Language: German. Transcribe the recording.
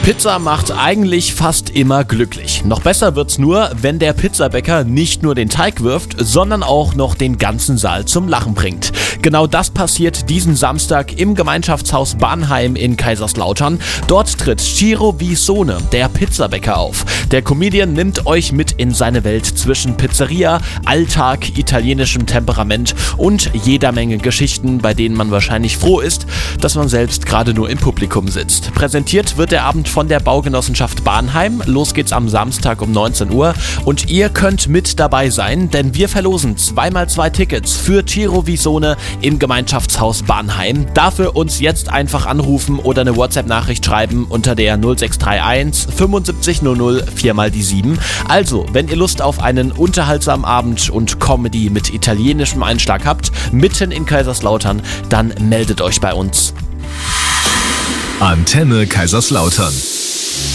Pizza macht eigentlich fast immer glücklich. Noch besser wird's nur, wenn der Pizzabäcker nicht nur den Teig wirft, sondern auch noch den ganzen Saal zum Lachen bringt. Genau das passiert diesen Samstag im Gemeinschaftshaus Banheim in Kaiserslautern. Dort tritt Ciro Visone, der Pizzabäcker, auf. Der Comedian nimmt euch mit in seine Welt zwischen Pizzeria, Alltag, italienischem Temperament und jeder Menge Geschichten, bei denen man wahrscheinlich froh ist, dass man selbst gerade nur im Publikum sitzt. Präsentiert wird der Abend von der Baugenossenschaft Banheim. Los geht's am Samstag um 19 Uhr und ihr könnt mit dabei sein, denn wir verlosen 2x2 Tickets für Ciro Visone im Gemeinschaftshaus Banheim. Dafür uns jetzt einfach anrufen oder eine WhatsApp-Nachricht schreiben unter der 0631 7500 4x7. Also, wenn ihr Lust auf einen unterhaltsamen Abend und Comedy mit italienischem Einschlag habt, mitten in Kaiserslautern, dann meldet euch bei uns. Antenne Kaiserslautern.